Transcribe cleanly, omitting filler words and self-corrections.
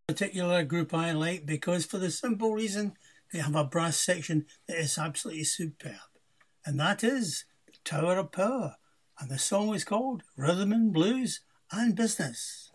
Particular group I like because for the simple reason they have a brass section that is absolutely superb. And that is the Tower of Power. And the song is called Rhythm and Blues and Business.